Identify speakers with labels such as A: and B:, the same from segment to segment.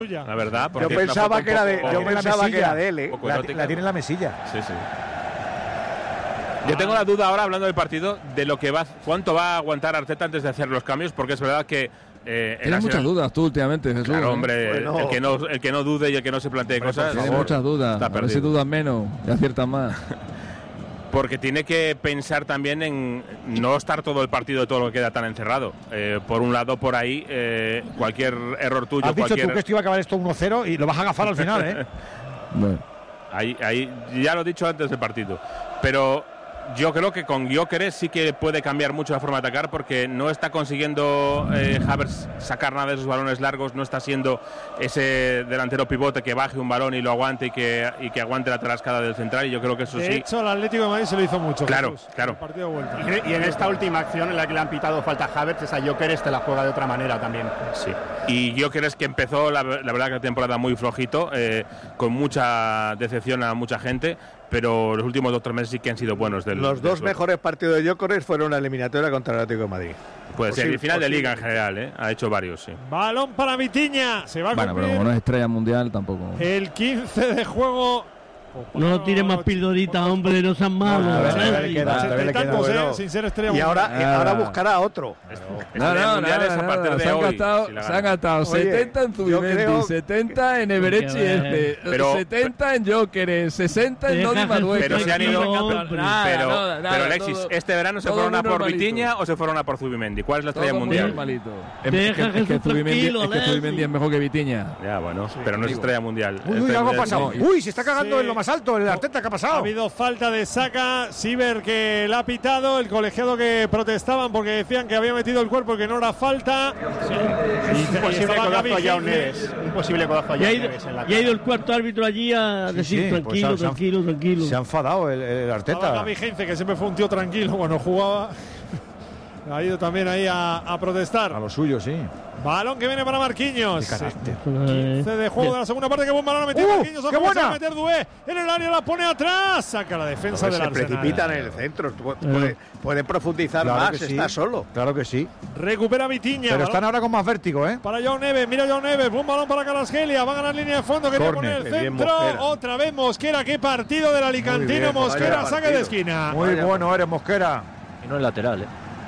A: La verdad,
B: yo pensaba que era de él, ¿eh?
C: La tiene en la mesilla.
A: Sí. Yo tengo la duda ahora, hablando del partido, de lo que cuánto va a aguantar Arteta antes de hacer los cambios, porque es verdad que
D: tienes muchas dudas tú últimamente, Jesús.
A: Claro, hombre, bueno, el que no dude y el que no se plantee cosas.
D: Tiene muchas dudas. A ver si dudas menos y aciertas más.
A: Porque tiene que pensar también en no estar todo el partido, todo lo que queda tan encerrado. Por un lado, por ahí, cualquier error tuyo.
C: Has dicho tú que esto iba a acabar esto 1-0 y lo vas a agafar al final, ¿eh?
D: Bueno.
A: Ahí ya lo he dicho antes del partido. Pero yo creo que con Gyökeres sí que puede cambiar mucho la forma de atacar, porque no está consiguiendo Havertz sacar nada de esos balones largos, no está siendo ese delantero pivote que baje un balón y lo aguante y que aguante la tarascada del central, y yo creo que eso sí.
E: De hecho, el Atlético de Madrid se lo hizo mucho.
A: Claro,
E: Jesús,
A: claro.
E: El partido de vuelta.
B: Y en esta última acción en la que le han pitado falta a Havertz, esa Gyökeres te la juega de otra manera también.
A: Sí. Y Gyökeres, que empezó la verdad que la temporada muy flojito, con mucha decepción a mucha gente, pero los últimos 2 o 3 meses sí que han sido buenos.
B: Los 2 mejores partidos de Gyökeres fueron la eliminatoria contra el Atlético de Madrid.
A: Pues el final de Liga en general, ha hecho varios, sí.
E: Balón para Vitinha. Se va a
D: pero como no es estrella mundial tampoco.
E: El 15 de juego.
F: No tires más pildoritas, hombre, no sean malos.
E: Sin ser estrella
B: y ahora buscará otro.
D: Se han gastado 70 en Zubimendi, 70 en Everechi, 70 en Gyökeres, 60 en Dodi Madueca.
A: Pero se han ido. Pero Alexis, ¿este verano se fueron a por Vitinha o se fueron a por Zubimendi? ¿Cuál es la estrella mundial?
D: Es que Zubimendi es mejor que Vitinha.
A: Ya, bueno, pero no es estrella mundial.
C: Uy, algo ha pasado. Uy, se está cagando en lo más alto, el Arteta, ¿qué ha pasado?
E: Ha habido falta de Saka, Siver que la ha pitado, el colegiado que protestaban porque decían que había metido el cuerpo, que no era falta.
B: Un posible codazo a João Neves. Un posible codazo a João Neves en la cara.
F: Y ha ido el cuarto árbitro allí a decir tranquilo.
C: Se ha enfadado el Arteta.
E: Gaby Heinze, que siempre fue un tío tranquilo cuando jugaba. Ha ido también ahí a protestar.
C: A lo suyo, sí.
E: Balón que viene para Marquinhos.
C: 15
E: de juego de la segunda parte. Que buen balón ha metido Marquinhos.
C: ¡Qué buena!
E: A meter Doué en el área, la pone atrás. Saca la defensa del Arsenal.
B: Se precipitan en el centro. Puede profundizar más, está solo.
C: Claro que sí.
E: Recupera Vitinha.
C: Pero están ahora con más vértigo, ¿eh?
E: Para João Neves. Mira João Neves. Buen balón para Kvaratskhelia. Va a ganar línea de fondo. Quería poner el centro. Otra vez Mosquera. Qué partido del alicantino. Mosquera, saque de esquina.
C: Muy bueno eres, Mosquera.
G: Y no es lateral,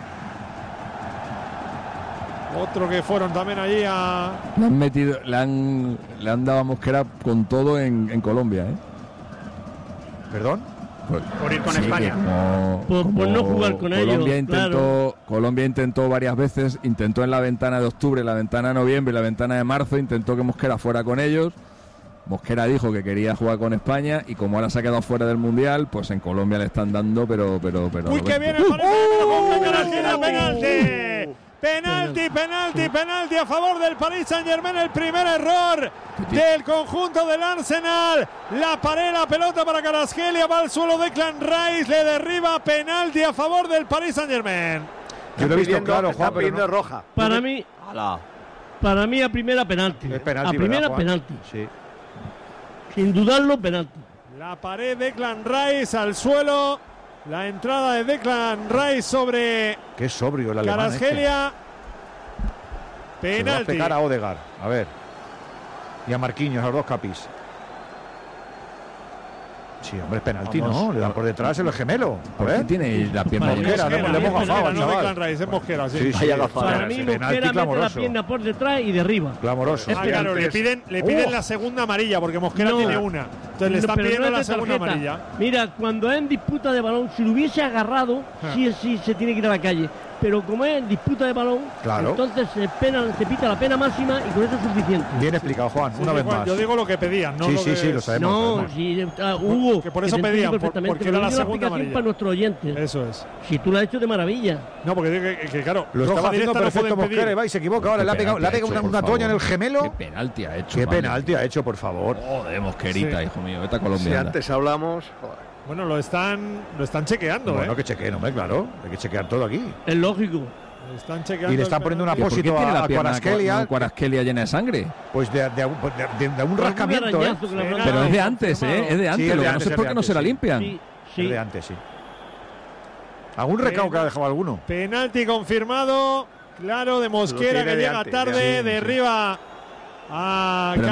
E: Otro que fueron también allí a.
D: Le han dado a Mosquera con todo en Colombia,
C: ¿Perdón?
B: Por ir con España.
F: Por no jugar con ellos.
D: Colombia intentó varias veces, intentó en la ventana de octubre, la ventana de noviembre y la ventana de marzo, intentó que Mosquera fuera con ellos. Mosquera dijo que quería jugar con España y como ahora se ha quedado fuera del Mundial, pues en Colombia le están dando, pero.
E: ¡Uy, que viene! Penalti a favor del Paris Saint-Germain. El primer error del conjunto del Arsenal. La pared, la pelota para Kvaratskhelia, va al suelo Declan Rice, le derriba. Penalti a favor del Paris Saint-Germain.
C: Yo lo he visto claro, Juan,
B: pero no. Roja.
F: Para mí a primera penalti.
C: Penalti,
F: a primera
C: ¿verdad,
F: penalti.
C: Sí.
F: Sin dudarlo, penalti.
E: La pared, Declan Rice al suelo. La entrada de Declan Rice sobre.
C: Qué sobrio el alemán.
E: Kvaratskhelia. Penalti.
C: Se va a pegar a Odegaard. A ver. Y a Marquinhos, a los 2 capis. Sí, hombre, es penalti, ¿no? Le dan por detrás el gemelo. A ver.
D: Tiene la pierna
E: Mosquera,
C: le hemos gafado al
E: no
C: chaval.
E: Declan Rice, es Mosquera, sí.
F: Para mí Mosquera mete la pierna por detrás y derriba.
C: Clamoroso.
E: Claro, le piden la segunda amarilla porque Mosquera tiene una. Entonces le están pidiendo la segunda amarilla.
F: Mira, cuando es en disputa de balón, si lo hubiese agarrado, sí se tiene que ir a la calle. Pero como es en disputa de balón, entonces se pita la pena máxima y con eso es suficiente.
C: Bien explicado, Juan, una vez más.
E: Yo digo lo que pedían, ¿no?
C: Sí, lo sabemos.
F: No, sí, Hugo.
E: Que por eso pedían, porque era la segunda amarilla.
F: Para nuestros oyentes.
E: Eso es.
F: Si tú lo has hecho de maravilla.
E: No, porque claro,
C: lo estaba haciendo perfecto Mosquera, va y se equivoca. Ahora le ha pegado una toña en el gemelo.
D: ¿Qué penalti ha hecho?
C: ¿Qué penalti ha hecho, por favor?
D: Joder, Mosquerita, hijo mío, vete a Colombia.
B: Si antes hablamos.
E: Bueno, lo están chequeando,
C: Bueno, que chequeen, hombre, claro. Hay que chequear todo aquí.
F: Es lógico.
E: Están chequeando
C: y le están poniendo un apósito a Kvaratskhelia.
D: Kvaratskhelia llena de sangre.
C: Pues de un rascamiento,
D: Pero es de antes, Es de antes. No sé por qué no se la limpian.
C: Sí. Es de antes, sí. ¿Algún recao que ha dejado alguno?
E: Penalti confirmado. Claro, de Mosquera, que llega tarde. Derriba a
D: Pero